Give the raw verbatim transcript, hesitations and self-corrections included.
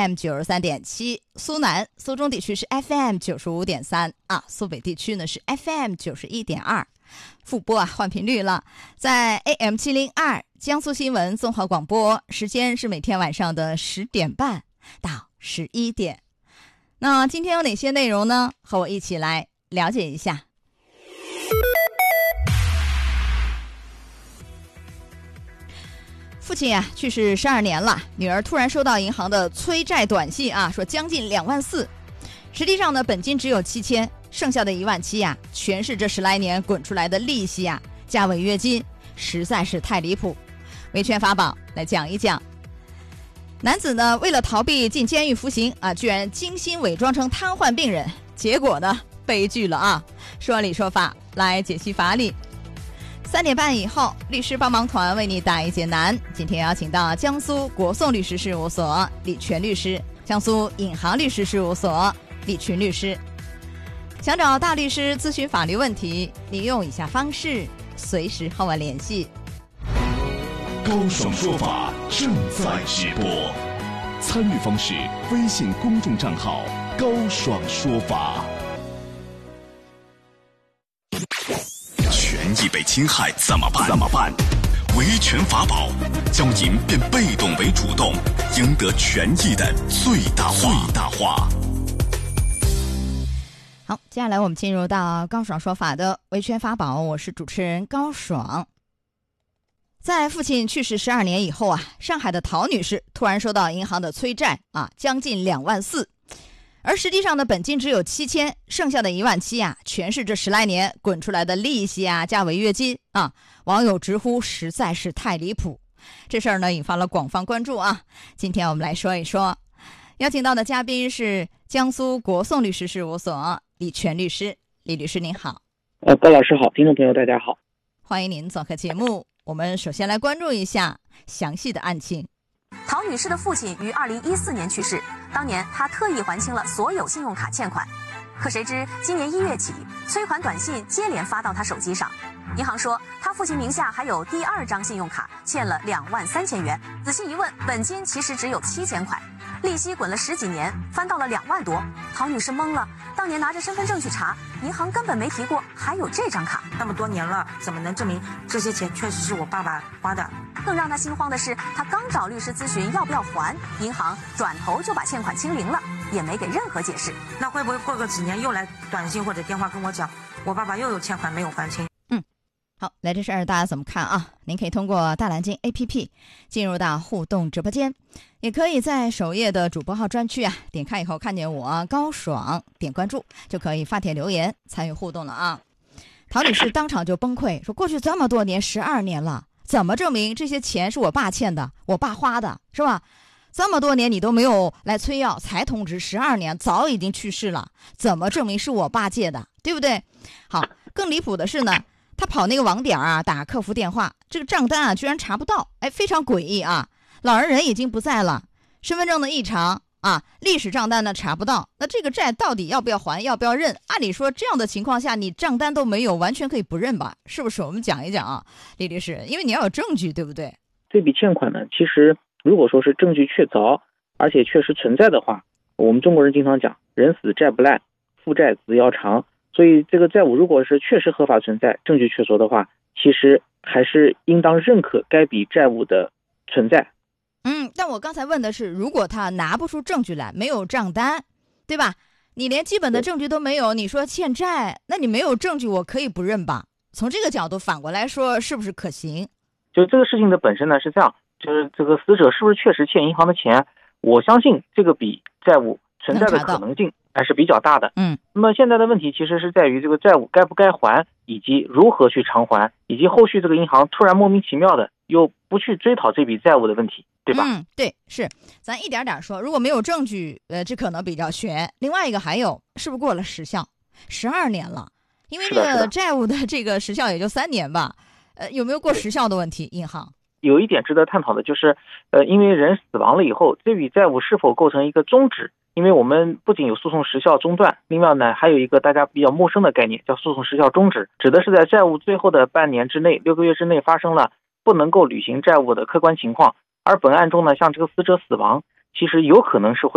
M 九十三点七，苏南、苏中地区是 F M 九十五点三啊，苏北地区呢是 F M 九十一点二。复播啊，换频率了，在 A M 七零二江苏新闻综合广播，时间是每天晚上的十点半到十一点。那今天有哪些内容呢？和我一起来了解一下。父亲啊去世十二年了，女儿突然收到银行的催债短信啊，说将近两万四，实际上呢本金只有七千，剩下的一万七呀，全是这十来年滚出来的利息呀，加违约金，实在是太离谱。维权法宝来讲一讲。男子呢为了逃避进监狱服刑啊，居然精心伪装成瘫痪病人，结果呢悲剧了啊！说理说法来解析法理。三点半以后，律师帮忙团为你答疑解难。今天邀请到江苏国讼律师事务所李全律师，江苏颍行律师事务所李群律师。想找大律师咨询法律问题，利用以下方式随时和我联系。 高爽说法正在直播，参与方式：微信公众账号高爽说法。权益被侵害怎么办？怎么办？维权法宝，教您变被动为主动，赢得权益的最大化。最大化。 好，接下来我们进入到高爽说法的维权法宝，我是主持人高爽。在父亲去世十二年以后啊，上海的陶女士突然收到银行的催债啊，将近两万四，而实际上呢，本金只有七千，剩下的一万七啊，全是这十来年滚出来的利息啊，加违约金啊。网友直呼实在是太离谱，这事儿呢引发了广泛关注啊。今天我们来说一说，邀请到的嘉宾是江苏国讼律师事务所李全律师，李律师您好。 呃，高老师好，听众朋友大家好， 欢迎您做客节目。我们首先来关注一下详细的案情。 陶女士的父亲于二零一四年去世，当年她特意还清了所有信用卡欠款，可谁知今年一月起，催款短信接连发到她手机上。银行说她父亲名下还有第二张信用卡，欠了两万三千元。仔细一问，本金其实只有七千块，利息滚了十几年，翻到了两万多。陶女士懵了，当年拿着身份证去查，银行根本没提过还有这张卡。 那么多年了，怎么能证明这些钱确实是我爸爸花的？ 更让她心慌的是，她刚找律师咨询要不要还，银行转头就把欠款清零了，也没给任何解释。 那会不会过个几年又来短信或者电话跟我讲，我爸爸又有欠款没有还清？ 嗯，好，来这事儿大家怎么看啊？您可以通过大蓝鲸 A P P 进入到互动直播间，也可以在首页的主播号专区啊，点开以后看见我高爽，点关注就可以发帖留言参与互动了啊。陶女士当场就崩溃，说过去这么多年，十二年了，怎么证明这些钱是我爸欠的，我爸花的，是吧？这么多年你都没有来催要，才通知十二年，早已经去世了，怎么证明是我爸借的，对不对？好，更离谱的是呢，他跑那个网点啊，打客服电话，这个账单啊居然查不到，哎，非常诡异啊！老人人已经不在了，身份证的异常啊，历史账单呢查不到，那这个债到底要不要还，要不要认？按理说这样的情况下，你账单都没有，完全可以不认吧？是不是？我们讲一讲啊，李律师，因为你要有证据，对不对？ 这笔欠款呢，其实如果说是证据确凿，而且确实存在的话，我们中国人经常讲人死债不烂，父债子要偿。所以这个债务如果是确实合法存在，证据确凿的话，其实还是应当认可该笔债务的存在。 嗯，但我刚才问的是，如果他拿不出证据来，没有账单，对吧？你连基本的证据都没有，你说欠债，那你没有证据，我可以不认吧？从这个角度反过来说，是不是可行？ 就这个事情的本身呢是这样，就是这个死者是不是确实欠银行的钱，我相信这个笔债务存在的可能性还是比较大的。 嗯， 那么现在的问题其实是在于这个债务该不该还，以及如何去偿还，以及后续这个银行突然莫名其妙的又不去追讨这笔债务的问题，对吧？ 嗯，对，是，咱一点点说，如果没有证据，呃，这可能比较悬。另外一个还有，是不是过了时效？十二年了，因为这个债务的这个时效也就三年吧，呃，有没有过时效的问题？银行有一点值得探讨的就是，呃，因为人死亡了以后，这笔债务是否构成一个终止？因为我们不仅有诉讼时效中断，另外呢，还有一个大家比较陌生的概念，叫诉讼时效终止，指的是在债务最后的半年之内、六个月之内发生了不能够履行债务的客观情况。而本案中呢，像这个死者死亡，其实有可能是会